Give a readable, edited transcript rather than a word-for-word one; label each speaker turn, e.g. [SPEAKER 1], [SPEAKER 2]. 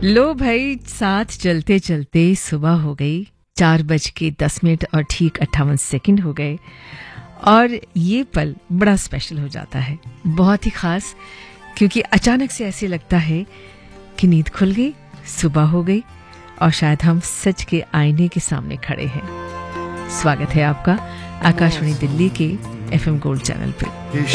[SPEAKER 1] लो भाई, साथ चलते चलते सुबह हो गई, 4:10 और ठीक 58 हो गए। और ये पल बड़ा स्पेशल हो जाता है, बहुत ही खास, क्योंकि अचानक से ऐसे लगता है कि नींद खुल गई, सुबह हो गई और शायद हम सच के आईने के सामने खड़े हैं। स्वागत है आपका आकाशवाणी दिल्ली के FM गोल्ड चैनल पे।